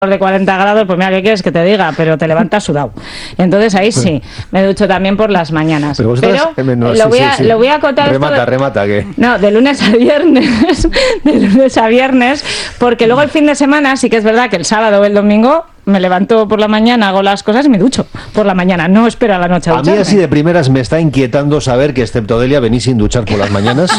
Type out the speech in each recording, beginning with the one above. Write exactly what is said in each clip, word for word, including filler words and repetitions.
de cuarenta grados, pues mira, ¿qué quieres que te diga? Pero te levantas sudado. Entonces ahí sí, me ducho también por las mañanas. Pero, Pero eh, no, lo, sí, voy a, sí, sí. lo voy a acotar. Remata, esto de, remata, ¿qué? No, de lunes a viernes, de lunes a viernes, porque luego el fin de semana sí que es verdad que el sábado o el domingo me levanto por la mañana, hago las cosas y me ducho por la mañana, no espero a la noche a ducharme. A mí así de primeras me está inquietando saber que excepto Delia venís sin duchar por las mañanas.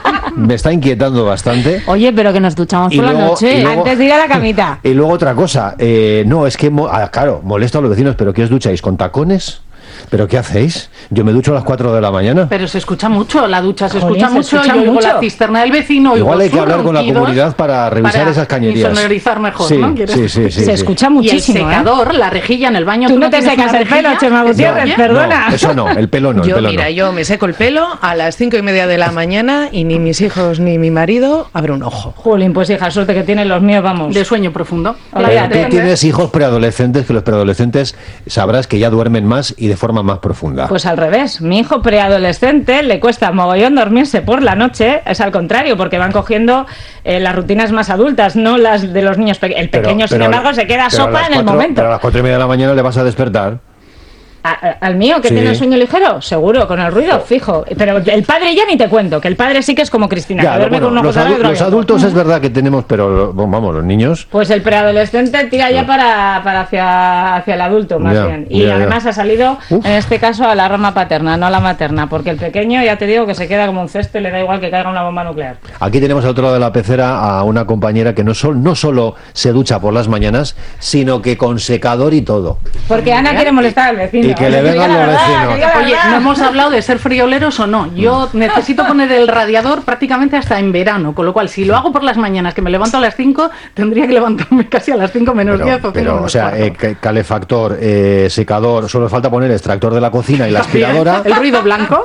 Me está inquietando bastante. Oye, pero que nos duchamos Y por luego- la noche. y luego- Antes de ir a la camita. Y luego otra cosa, eh, no, es que, mo- ah, claro, molesto a los vecinos, pero ¿qué os ducháis? ¿Con tacones? ¿Pero qué hacéis? Yo me ducho a las cuatro de la mañana. Pero se escucha mucho, la ducha se Jolín, escucha se mucho, escucha yo oigo mucho. la cisterna del vecino, oigo Igual hay que sus hablar con la ronquidos comunidad para revisar para esas cañerías. insonorizar mejor, Sí, ¿no? ¿Quieres? sí, sí, sí, Se sí. escucha Y el muchísimo, ¿eh? secador, la rejilla en el baño. Tú no te tienes secas una el pelo, rejilla? Chema Gutiérrez, Oye, perdona. No, eso no, el pelo no, el Yo, pelo mira, no. yo me seco el pelo a las cinco y media de la mañana y ni mis hijos ni mi marido abren un ojo. Jolín, pues hija, suerte que tienen los míos, vamos. De sueño profundo. Hola, Pero Olvídate. tú tienes hijos preadolescentes, que los preadolescentes sabrás que ya duermen más y de forma más profunda. Pues al revés, mi hijo preadolescente le cuesta mogollón dormirse por la noche, es al contrario, porque van cogiendo eh, las rutinas más adultas, no las de los niños pequeños. El Pero- pequeño, sin pero- embargo, se queda pero a sopa las en el cuatro- momento. Pero a las cuatro y media de la mañana le vas a despertar. A- a- ¿Al mío, que Sí. tiene el sueño ligero? Seguro, con el ruido, fijo. Pero el padre ya ni te cuento, que el padre sí que es como Cristina, Ya, que duerme bueno, con un ojo los, cerrado y adu- otro los abierto. adultos es verdad que tenemos, pero bueno, vamos, los niños. Pues el preadolescente tira ya para, para hacia, hacia el adulto, más Ya, bien. Y ya, ya. además ha salido, Uf. en este caso, a la rama paterna, no a la materna, porque el pequeño, ya te digo, que se queda como un cesto y le da igual que caiga una bomba nuclear. Aquí tenemos al otro lado de la pecera a una compañera que no, sol, no solo se ducha por las mañanas, sino que con secador y todo. Porque Ana quiere molestar al vecino. Y que le diga vengan la los verdad, vecinos. que diga la Oye, verdad. no hemos hablado de ser frioleros o no. Yo necesito poner el radiador prácticamente hasta en verano, con lo cual, si lo hago por las mañanas, que me levanto a las cinco, tendría que levantarme casi a las cinco menos diez Pero, o cinco pero, o menos sea, cuarto. eh, ca- calefactor, eh, secador, solo falta poner el extractor de la cocina y la aspiradora. El ruido blanco,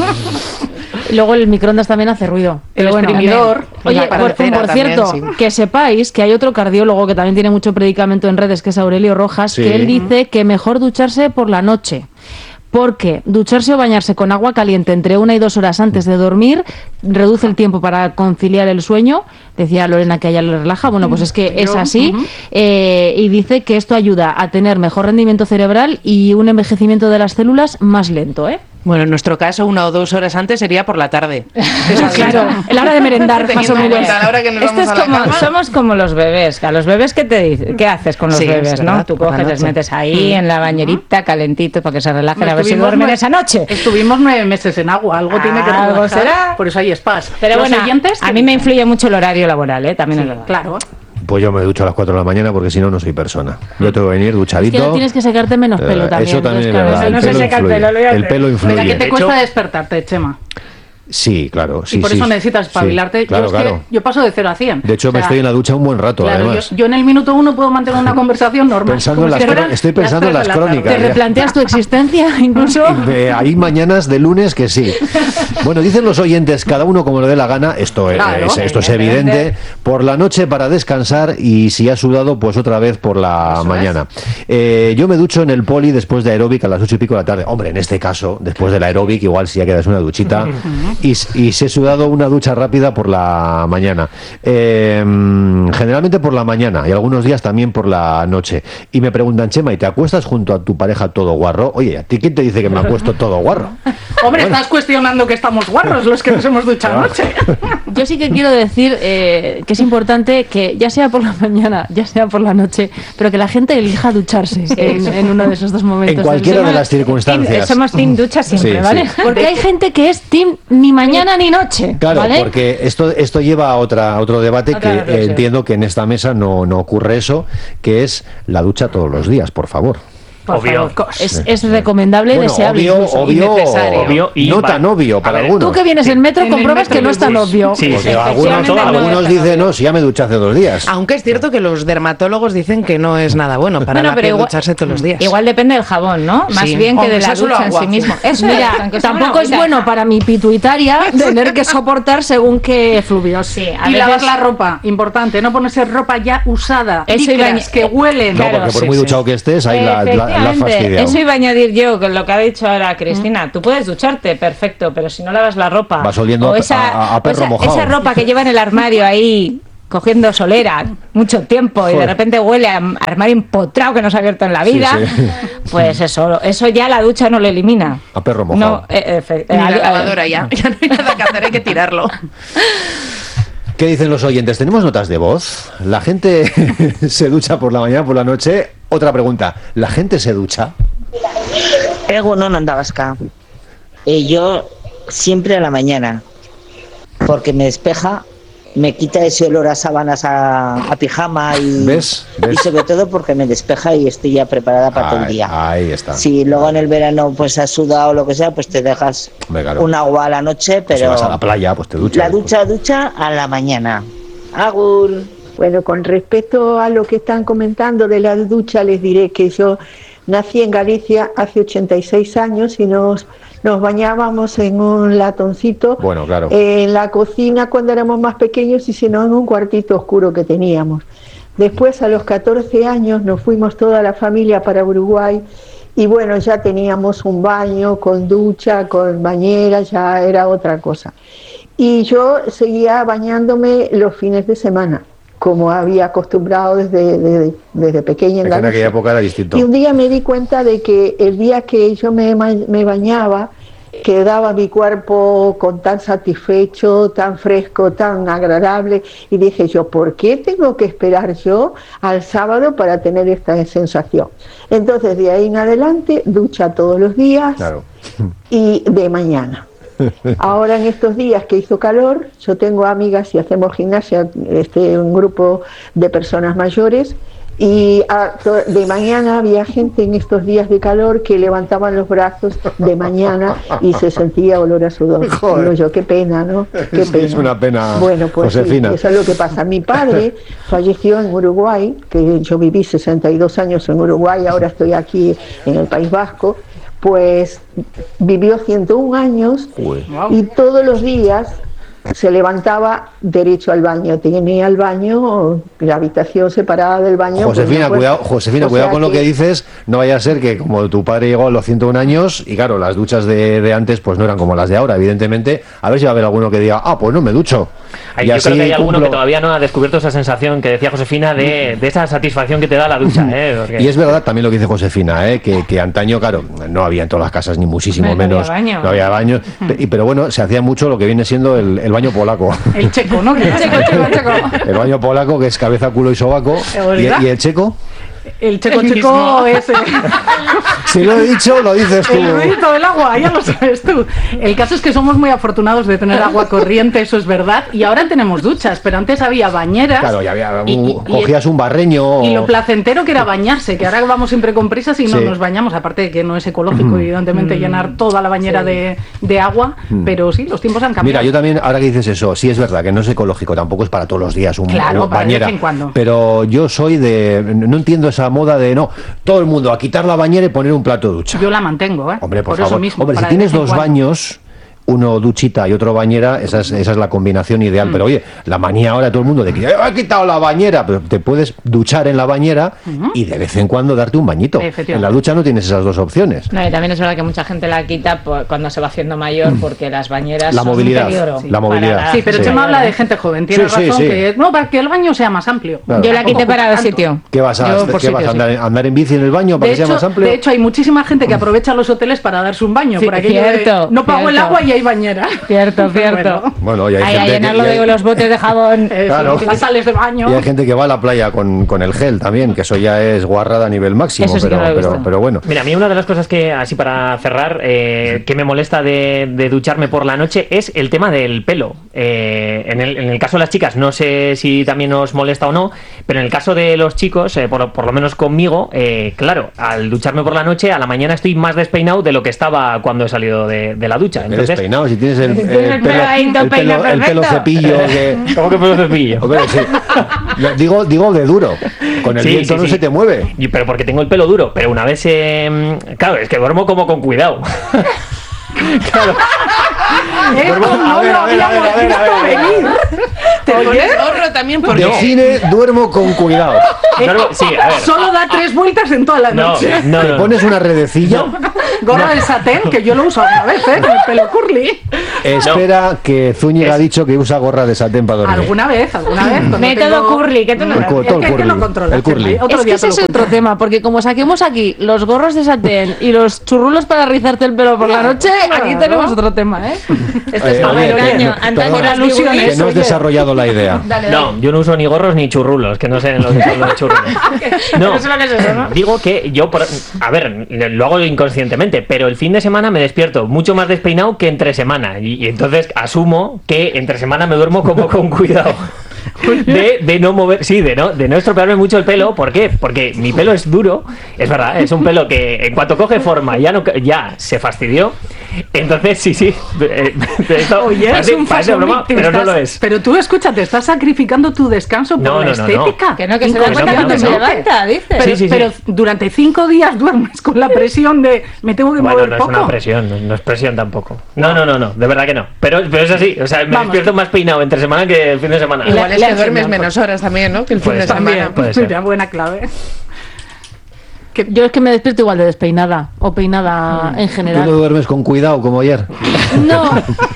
Y luego el microondas también hace ruido. el Pero bueno, exprimidor. Oye, La por, parecera por también, cierto, sí. que sepáis que hay otro cardiólogo que también tiene mucho predicamento en redes, que es Aurelio Rojas, Sí. que él dice que mejor ducharse por la noche. Porque ducharse o bañarse con agua caliente entre una y dos horas antes de dormir reduce el tiempo para conciliar el sueño. Decía Lorena que a ella le relaja. Bueno, pues es que es Yo, así. ujú. eh, y dice que esto ayuda a tener mejor rendimiento cerebral y un envejecimiento de las células más lento, ¿eh? Bueno, en nuestro caso, una o dos horas antes sería por la tarde. Claro, la hora de merendar, más Teniendo o en menos. cuenta la hora que nos Esto vamos es a la como, cama. somos como los bebés. A los bebés, ¿qué te dice? ¿Qué haces con los Sí, es bebés, no? verdad, Tú por la coges, les noche. metes ahí en la bañerita, calentito, para que se relajen, a ver si Estuvimos duermen nue- esa noche. Estuvimos nueve meses en agua, algo tiene que Algo relajar, será. por eso hay spas. Pero Los bueno, oyentes, a ¿qué mí me dicen? influye mucho el horario laboral, ¿eh? También es verdad. Claro. Pues yo me ducho a las cuatro de la mañana porque si no, no soy persona. Yo tengo que venir Es duchadito. que no tienes que secarte menos pelo Eh, también. Eso también es entonces, verdad. claro, El no se pelo seca el influye. pelo, olvídate. El pelo Mira, influye. que te De cuesta hecho- despertarte, Chema. Sí, claro. Sí, y por sí, eso sí. necesitas Sí, espabilarte. claro, yo, es claro. que yo paso de cero a cien. De hecho, O me sea, estoy en la ducha un buen rato, Claro, además. yo, yo en el minuto uno puedo mantener una conversación normal. Pensando como en las si cro- fueran estoy pensando en tres las de la tarde. crónicas. ¿Te ya. replanteas tu existencia incluso? Eh, hay mañanas de lunes que sí. Bueno, dicen los oyentes, cada uno como le dé la gana, esto, es- Claro, es, esto es evidentemente. evidente, por la noche para descansar y si ha sudado, pues otra vez por la Eso mañana. Eh, yo me ducho en el poli después de aeróbic a las ocho y pico de la tarde. Hombre, en este caso, después del aeróbic, igual si ya quedas una duchita. y, y se he sudado una ducha rápida por la mañana. Eh, generalmente por la mañana y algunos días también por la noche. Y me preguntan, Chema, ¿y te acuestas junto a tu pareja todo guarro? Oye, ¿a ti quién te dice que me acuesto todo guarro? Hombre, estás cuestionando que estamos guarros los que nos hemos duchado anoche. Yo sí que quiero decir eh, que es importante que ya sea por la mañana, ya sea por la noche, pero que la gente elija ducharse en, en uno de esos dos momentos. En cualquiera de Somos- las circunstancias. Somos team ducha siempre, Sí, ¿vale? sí. Porque hay gente que es team ni mañana ni noche. Claro, ¿vale? porque esto, esto lleva a otra, a otro debate Otra que eh, reflexión. entiendo que en esta mesa no, no ocurre eso, que es la ducha todos los días, por favor. Por Obvio. favor. Es, es recomendable y Bueno, deseable. obvio, incluso. obvio, innecesario. Obvio y no va- tan obvio a para ver, algunos. Tú que vienes en metro En el compruebas metro que no de es tan bus. obvio. Sí, Porque sí. algunos, Efectivamente, algunos no. dicen, no, si ya me duché hace dos días. Aunque es cierto que los dermatólogos dicen que no es nada bueno para Bueno, la pero piel igual- ducharse todos los días. Igual depende del jabón, ¿no? Más Sí. bien que Aunque de la sea solo ducha en agua. sí mismo. Eso Mira, es, aunque sea una tampoco es agüita. bueno para mi pituitaria tener que soportar según qué fluvios. Sí, a Y veces- lavar la ropa, importante, no ponerse ropa ya usada, Eso iba a licras añ- que huelen. No, claro, porque por sí, muy sí. duchado que estés, ahí la, la, la has Efectivamente, fastidiado. eso iba a añadir yo, con lo que ha dicho ahora Cristina. Tú puedes ducharte, perfecto, pero si no lavas la ropa... Vas oliendo o a- esa, a- a perro o esa, mojado. esa ropa que lleva en el armario ahí... cogiendo solera mucho tiempo y de Joder. repente huele a armario empotrado que no se ha abierto en la vida, Sí, sí. pues eso, eso ya la ducha no lo elimina. A perro mojado. No, eh, efe- Ni la eh, lavadora ya. Ya no hay nada que hacer, hay que tirarlo. ¿Qué dicen los oyentes? ¿Tenemos notas de voz? ¿La gente se ducha por la mañana, por la noche? Otra pregunta, ¿la gente se ducha? Egunon Andabasca. Eh, yo siempre a la mañana, porque me despeja, me quita ese olor a sábanas, a, a pijama y, ¿Ves? ¿Ves? y sobre todo porque me despeja y estoy ya preparada para todo el Ahí, día. ahí está. Si luego en el verano pues has sudado o lo que sea, pues te dejas Hombre, claro. un agua a la noche, Pues si pero vas a la playa, pues te duchas. la ducha, ducha a la mañana. Agur. Bueno, con respecto a lo que están comentando de la ducha, les diré que yo nací en Galicia hace ochenta y seis años y nos, nos bañábamos en un latoncito Bueno, claro. en la cocina cuando éramos más pequeños y si no en un cuartito oscuro que teníamos. Después, a los catorce años, nos fuimos toda la familia para Uruguay y bueno, ya teníamos un baño con ducha, con bañera, ya era otra cosa. Y yo seguía bañándome los fines de semana, como había acostumbrado desde, desde, desde pequeña en Es que en Galicia. aquella época era distinto. Y un día me di cuenta de que el día que yo me, ma- me bañaba, quedaba mi cuerpo con tan satisfecho, tan fresco, tan agradable, y dije yo, ¿por qué tengo que esperar yo al sábado para tener esta sensación? Entonces, de ahí en adelante, ducha todos los días Claro. y de mañana. Ahora en estos días que hizo calor, yo tengo amigas y hacemos gimnasia, este, un grupo de personas mayores, y a- to- de mañana había gente en estos días de calor que levantaban los brazos de mañana y se sentía olor a sudor. Joder. Digo yo, qué pena, ¿no? Qué Es- es una pena, Bueno, pues sí, Josefina. eso es lo que pasa. Mi padre falleció en Uruguay, que yo viví sesenta y dos años en Uruguay, ahora estoy aquí en el País Vasco. Pues vivió ciento un años Uy. y todos los días se levantaba derecho al baño. Tenía el baño, la habitación separada del baño. Josefina, pues, cuidado, Josefina, o cuidado sea con lo que dices. No vaya a ser que como tu padre llegó a los ciento un años y claro, las duchas de, de antes pues no eran como las de ahora, evidentemente. A ver si va a haber alguno que diga, ah, pues no me ducho. Ay, Y yo así creo que hay alguno cumplo- que todavía no ha descubierto esa sensación que decía Josefina de, de esa satisfacción que te da la ducha. ¿eh? Porque- Y es verdad también lo que dice Josefina, ¿eh? que, que antaño, claro, no había en todas las casas ni muchísimo No, no había menos. baño. No había baño. Pe- y- Pero bueno, se hacía mucho lo que viene siendo el, el baño polaco. El checo, ¿no? El checo, checo, checo. El baño polaco, que es cabeza, culo y sobaco. ¿Verdad? ¿Y, y el checo? El checo, El checo mismo. ese. Si lo he dicho, lo dices tú. El ruido del agua, ya lo sabes tú. El caso es que somos muy afortunados de tener agua corriente, eso es verdad. Y ahora tenemos duchas, pero antes había bañeras. Claro, ya había, y- un- y- y- cogías un barreño. Y lo placentero que era bañarse, que ahora vamos siempre con prisas y no Sí. nos bañamos, aparte de que no es ecológico, evidentemente, llenar toda la bañera de, de agua, pero sí, los tiempos han cambiado. Mira, yo también, ahora que dices eso, sí es verdad que no es ecológico, tampoco es para todos los días un, Claro, un para de vez bañera. en cuando. Pero yo soy de. No entiendo esa moda de no, todo el mundo a quitar la bañera y poner un plato de ducha. Yo la mantengo, ¿eh? Hombre, por, eso favor. mismo. Hombre, si para de tienes vez en dos cuando. baños, uno duchita y otro bañera, esa es, esa es la combinación ideal. Pero oye, la manía ahora de todo el mundo de que "Eh, he quitado la bañera", pero te puedes duchar en la bañera y de vez en cuando darte un bañito. Efectivamente. En la ducha no tienes esas dos opciones. No, y también es verdad que mucha gente la quita por- cuando se va haciendo mayor porque las bañeras La son movilidad, un peligro la movilidad. para Sí, pero Sí. Chema habla de gente joven, tiene Sí, sí, razón, sí. que no, para que el baño sea más amplio. Claro. Yo la quité Tampoco para tanto. sitio. ¿Qué vas a, Yo hacer? por ¿Qué vas a sitio, andar, sí. andar en bici en el baño para De que sea más hecho, amplio? de hecho, hay muchísima gente que aprovecha los hoteles para darse un baño. Sí, por aquello de, cierto, no pago el cierto. agua y hay bañera. Cierto, cierto. Bueno, Bueno, y hay Ahí, a gente que- llenarlo y hay- de los botes de jabón. eso, Claro. las sales de baño. Y hay gente que va a la playa con, con el gel también, que eso ya es guarrada a nivel máximo, Eso sí que pero, no lo he pero, visto. pero bueno. Mira, a mí una de las cosas que, así para cerrar, eh, que me molesta de, de ducharme por la noche es el tema del pelo. Eh, en, el, en el caso de las chicas, no sé si también os molesta o no, pero en el caso de los chicos, eh, por, por lo menos conmigo, eh, claro, al ducharme por la noche, a la mañana estoy más despeinado de lo que estaba cuando he salido de, de la ducha. Eres Entonces, peinado, si tienes el, el Tienes el pelo, pelo ahí, el todo pelo, peinado el pelo perfecto. cepillo que... ¿cómo que pelo cepillo? Hombre, sí. Lo digo, digo de duro. Con el Sí, viento sí, no sí. se te mueve. Y- pero porque tengo el pelo duro, pero una vez, eh, claro, es que duermo como con cuidado. Claro. Esto Duermo- no a ver, lo a ver, a ver, habíamos a ver, a ver, a ver. visto venir. ¿Te Pones oyes? gorro también porque... Define, duermo con cuidado. Duermo- sí, a ver. Solo da tres vueltas en toda la No, noche. no, Te no. pones una redecilla. Gorra de satén, que yo lo uso alguna vez, ¿eh? Con el pelo curly. Espera, que Zúñiga ha dicho que usa gorra de satén para dormir. ¿Alguna vez? ¿Alguna vez? Cuando Método tengo- curly, que tú no El sabes. cu- todo el Es que curly. no controlas, El curly. Gemma, otro Es que día ese te es lo otro cuento. tema, porque como saquemos aquí los gorros de satén y los churrulos para rizarte el pelo por la noche, aquí tenemos otro tema, ¿eh? Esto Eh, es oye, como que- antaño, no, antaño perdona, las alusiones. que no has desarrollado la idea. No, yo no uso ni gorros ni churrulos, que no sé lo que son los churrulos. No, Eso es lo que es eso, ¿no? digo que yo, por- a ver, lo hago inconscientemente, pero el fin de semana me despierto mucho más despeinado que entre semana. Y, y entonces asumo que entre semana me duermo como con cuidado. De, de no mover, sí, de no, de no estropearme mucho el pelo. ¿Por qué? Porque mi pelo es duro, es verdad, es un pelo que en cuanto coge forma ya no ya se fastidió. Entonces, sí, sí. eh, esto Oye, parece, es un parece fashion broma, te pero no estás- lo es. Pero tú, escucha, te estás sacrificando tu descanso por No, la no, no, no. estética. Que no, que se da Que no, cuenta que no, cuando que se no. levanta, dice. Pero, Sí, sí, sí. pero durante cinco días duermes con la presión de me tengo que Bueno, mover no es poco. una presión, no, no es presión tampoco. No, no, no, no, de verdad que no. Pero, pero es así, o sea, me Vamos. despierto más peinado entre semana que el fin de semana. Igual es le que han duermes enseñado. menos horas también, ¿no? Que el fin Puede de ser. semana. También, Puede ser. mira, buena clave. Yo es que me despierto igual de despeinada o peinada en ¿Tú no general. duermes con cuidado como ayer? No,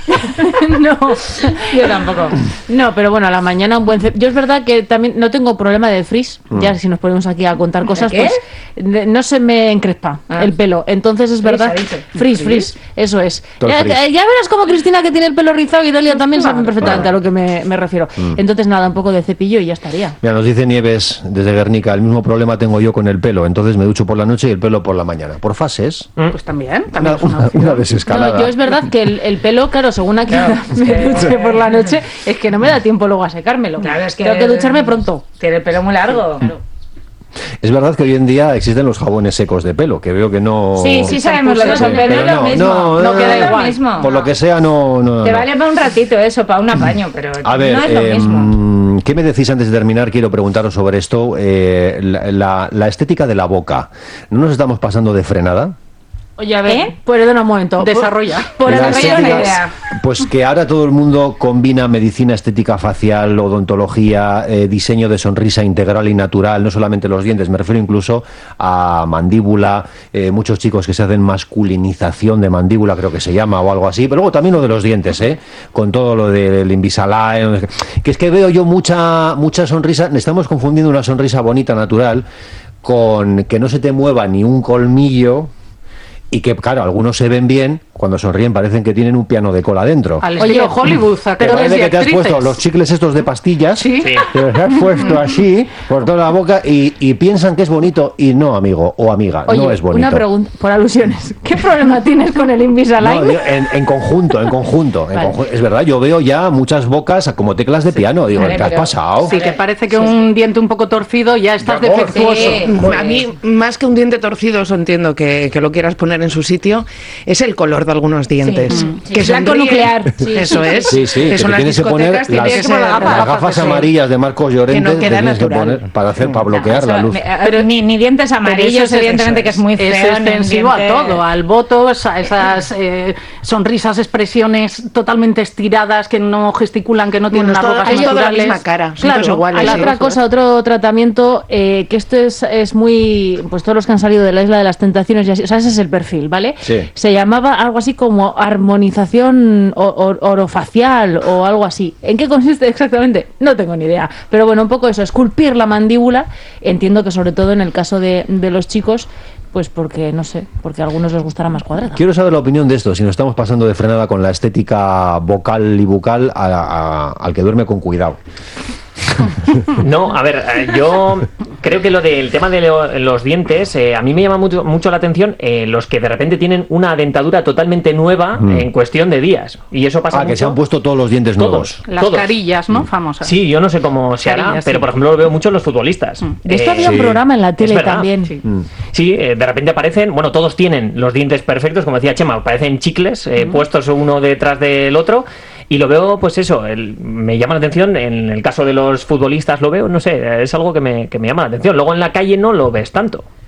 no, Yo tampoco. no, pero bueno, a la mañana un buen cep- Yo es verdad que también no tengo problema de frizz. Ya si nos ponemos aquí a contar cosas, qué? pues de- no se me encrespa Ah. el pelo. Entonces es Frizz, verdad. ha dicho. Frizz, frizz, eso es. Todo el Ya, frizz. ya verás como Cristina que tiene el pelo rizado y Delia también saben perfectamente a lo que me, me refiero. Entonces nada, un poco de cepillo y ya estaría. Mira, nos dice Nieves desde Guernica, el mismo problema tengo yo con el pelo, entonces me ducho por la noche y el pelo por la mañana. Por fases, Pues también, también una, es una una- opción. una desescalada. No, yo es verdad que el, el pelo, claro, según aquí me duche por la noche, es que no me da tiempo luego a secármelo. Claro, es que- Tengo que ducharme pronto. Tiene el pelo muy largo. Es verdad que hoy en día existen los jabones secos de pelo, que veo que no... Sí, sí sabemos lo que son, pero no es lo mismo. no, queda no, igual. mismo. Por lo que sea, no... no, Te no. vale para un ratito eso, para un apaño, pero A ver, no es lo eh, mismo. ¿qué me decís antes de terminar? Quiero preguntaros sobre esto. eh, la, la- la estética de la boca. ¿No nos estamos pasando de frenada? Oye, a ver, ¿Eh? perdona un momento. Desarrolla. Por La hacerme una estética- idea. Pues que ahora todo el mundo combina medicina estética facial, odontología, eh, diseño de sonrisa integral y natural, no solamente los dientes, me refiero incluso a mandíbula, eh, muchos chicos que se hacen masculinización de mandíbula, creo que se llama, o algo así, pero luego también lo de los dientes, ¿eh? Con todo lo del Invisalign, que es que veo yo mucha, mucha sonrisa, estamos confundiendo una sonrisa bonita, natural, con que no se te mueva ni un colmillo. Y que, claro, algunos se ven bien, cuando sonríen parecen que tienen un piano de cola dentro. Al Oye, estilo Hollywood, Que actores parece y que te has actrices. puesto los chicles estos de pastillas, Sí. Sí. te los has puesto así por toda la boca y, y piensan que es bonito y no, amigo o amiga, Oye, no es bonito. una pregunta, por alusiones. ¿Qué problema tienes con el No, Invisalign? digo, en, en conjunto, en conjunto, en Vale. conju- es verdad, yo veo ya muchas bocas como teclas de piano, digo, Vale, ¿qué has pero- pasado? Sí, que parece que un diente un poco torcido ya estás Mi amor. defectuoso. Sí. A mí, más que un diente torcido, eso entiendo que, que lo quieras poner en su sitio, es el color de algunos dientes. Sí. Que Blanco sonríen. nuclear, sí. Eso es. Sí, sí, que son te las tienes que poner discotecas, las, tienes que poner las gafas, gafas sí. amarillas de Marcos Llorente, Que no te queda tienes que natural. poner para hacer para bloquear la Eso, luz. me- eh, ni, ni dientes Pero amarillos, eso es- evidentemente, eso que es muy feo. Es ni extensivo diente- a todo, al botox, a esas eh, sonrisas, expresiones totalmente estiradas que no gesticulan, que no tienen Bueno, es las toda- rocas es toda la naturales. misma cara, son Claro, todos iguales, Hay sí. otra cosa, otro tratamiento, eh, que esto es, es muy... Pues todos los que han salido de la Isla de las Tentaciones, y así, o sea, ese es el perfil, ¿vale? Sí. Se llamaba algo así como armonización o- o- orofacial o algo así. ¿En qué consiste exactamente? No tengo ni idea. Pero bueno, un poco eso, esculpir la mandíbula. Entiendo que sobre todo en el caso de, de los chicos, pues porque, no sé, porque a algunos les gustará más cuadrada. Quiero saber la opinión de esto, si nos estamos pasando de frenada con la estética vocal y bucal a- a- al que duerme con cuidado. No, a ver, eh, yo creo que lo del tema de lo- los dientes, eh, a mí me llama mucho, mucho la atención eh, los que de repente tienen una dentadura totalmente nueva Mm. en cuestión de días. Y eso pasa Ah, que mucho. se han puesto todos los dientes Todos. nuevos. Las Todos. carillas, ¿no? Famosas. Sí, yo no sé cómo se hará, Carillas, pero sí. por ejemplo lo veo mucho en los futbolistas. De esto Eh, había un sí. programa en la tele verdad, también. sí. Mm. Sí, eh, de repente aparecen, bueno, todos tienen los dientes perfectos, como decía Chema, parecen chicles eh, puestos uno detrás del otro. Y lo veo, pues eso, el- me llama la atención, en el caso de los futbolistas lo veo, no sé, es algo que me, que me llama la atención. Luego en la calle no lo ves tanto,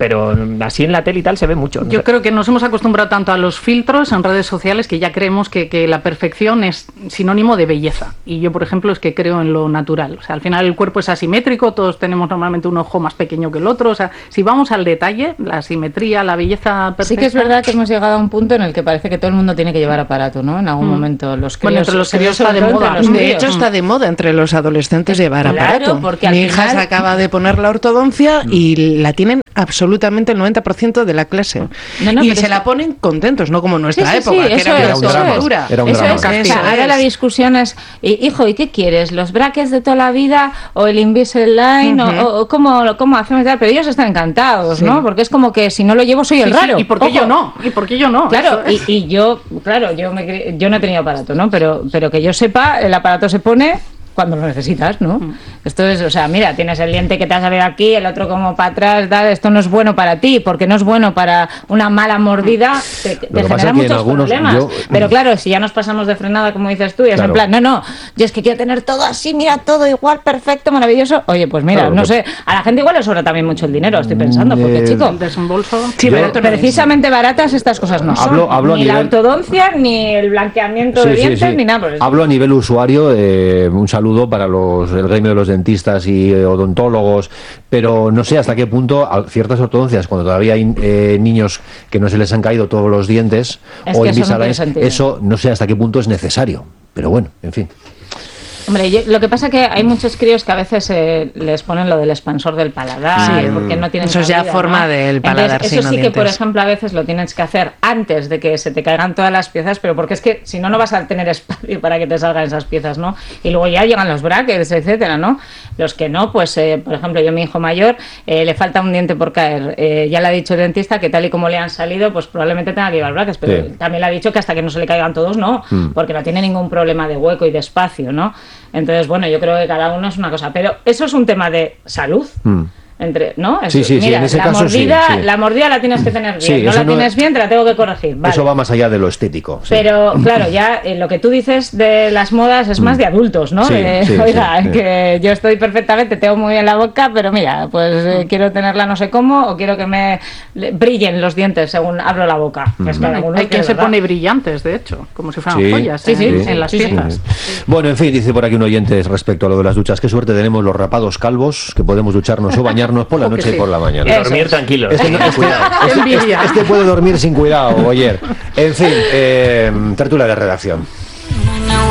pero así en la tele y tal se ve mucho. No Yo sé. creo que nos hemos acostumbrado tanto a los filtros en redes sociales que ya creemos que, que la perfección es sinónimo de belleza. Y yo, por ejemplo, es que creo en lo natural. O sea, al final el cuerpo es asimétrico, todos tenemos normalmente un ojo más pequeño que el otro. O sea, si vamos al detalle, la asimetría, la belleza perfecta... Sí que es verdad que hemos llegado a un punto en el que parece que todo el mundo tiene que llevar aparato, ¿no? En algún Mm. momento los críos... Bueno, entre los se ve críos está sobre de todo moda. entre los De críos. hecho, está de moda entre los adolescentes llevar Claro, aparato. porque al Mi hija final- se acaba de poner la ortodoncia y la tienen absolutamente el noventa por ciento de la clase. No, no, y pero se es la que- ponen contentos, no como en nuestra Sí, sí, época, sí, que eso era, es, una un drama, tortura. era un Eso drama. es, o sea, Eso ahora es. la discusión es, "Y- hijo, ¿y qué quieres? ¿Los brackets de toda la vida o el Invisalign? Ujú. o, o cómo, cómo hacemos tal?". Pero ellos están encantados, Sí. ¿no? Porque es como que si no lo llevo soy el Sí, sí, raro. ¿Y por qué Ojo. yo no? ¿Y por qué yo no? Claro, Eso es. y, y yo, claro, yo me cre- yo no he tenido aparato, ¿no? Pero, pero que yo sepa, el aparato se pone cuando lo necesitas, ¿no? Mm. Esto es, o sea, mira, tienes el diente que te ha salido aquí, el otro como para atrás, tal, esto no es bueno para ti, porque no es bueno para una mala mordida, te, te Lo que pasa genera que en muchos algunos- problemas. yo- Pero claro, si ya nos pasamos de frenada, como dices tú, y es Claro. en plan, no, no, yo es que quiero tener todo así, mira, todo igual, perfecto, maravilloso. Oye, pues mira, Claro, no que- sé, a la gente igual le sobra también mucho el dinero, estoy pensando, porque Eh, chico... El desembolso... Sí, Yo- barato no es. Precisamente baratas estas cosas no son. Hablo- hablo a ni la nivel- ortodoncia, ni el blanqueamiento Sí, de sí, dientes, sí. ni nada por eso. Hablo a nivel usuario, eh, un saludo para los el gremio de los dentistas y eh, odontólogos, pero no sé hasta qué punto a ciertas ortodoncias, cuando todavía hay eh, niños que no se les han caído todos los dientes, Es o que eso no Invisalign, tiene sentido. eso no sé hasta qué punto es necesario. Pero bueno, en fin. Hombre, yo- lo que pasa es que hay muchos críos que a veces eh, les ponen lo del expansor del paladar, Sí, porque no tienen eso es ya cabida, forma ¿no? del Entonces, paladar eso sin sí que, por dientes. ejemplo, a veces lo tienes que hacer antes de que se te caigan todas las piezas, pero porque es que si no, no vas a tener espacio para que te salgan esas piezas, ¿no? Y luego ya llegan los brackets, etcétera, ¿no? Los que no, pues, eh, por ejemplo, yo, mi hijo mayor, eh, le falta un diente por caer. Eh, ya le ha dicho el dentista que tal y como le han salido, pues probablemente tenga que llevar brackets, pero Sí. también le ha dicho que hasta que no se le caigan todos, no, Mm. porque no tiene ningún problema de hueco y de espacio, ¿no? Entonces, bueno, yo creo que cada uno es una cosa, pero eso es un tema de salud. Mm. Entre, ¿no? Eso- Sí, sí, sí, mira, en ese la caso sí, mordida, sí. la mordida la tienes que tener bien, Sí, no eso la no- tienes bien, te la tengo que corregir, vale. Eso va más allá de lo estético. sí. Pero claro, ya eh, lo que tú dices de las modas es más de adultos, ¿no? Sí, De, sí, oiga, sí, sí. que yo estoy perfectamente, tengo muy bien la boca, pero mira, pues eh, quiero tenerla no sé cómo, o quiero que me le- brillen los dientes según abro la boca. Es cada uno Hay que quien es se verdad. pone brillantes, de hecho, como si fueran Sí, joyas sí, en, sí, en las sí, sí. piezas. Bueno, en fin, dice por aquí un oyente respecto a lo de las duchas. Qué suerte tenemos los rapados calvos, que podemos ducharnos o bañarnos por la Ojo que noche sí. y por la mañana. Y Eso dormir es. tranquilos. Este, no- ten este- cuidado. este- Envidia. este puede dormir sin cuidado, oyer. En fin, eh, tertulia de redacción.